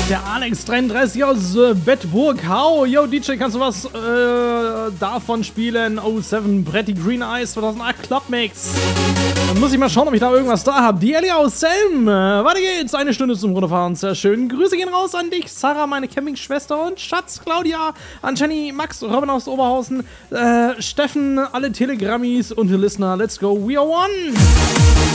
Der Alex33 aus Bedburg. Hau, yo DJ, kannst du was davon spielen? 07 Bretty Green Eyes 2008 Clubmix. Dann muss ich mal schauen, ob ich da irgendwas da habe. Die Ellie aus Selm. Weiter geht's. Eine Stunde zum Runterfahren. Sehr schön. Grüße gehen raus an dich, Sarah, meine Campingschwester und Schatz, Claudia, an Jenny, Max, Robin aus Oberhausen, Steffen, alle Telegrammis und die Listener. Let's go. We are one.